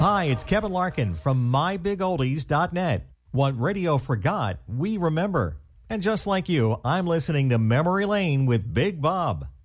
Hi, it's Kevin Larkin from MyBigOldies.net. What radio forgot, we remember. And just like you, I'm listening to Memory Lane with Big Bob.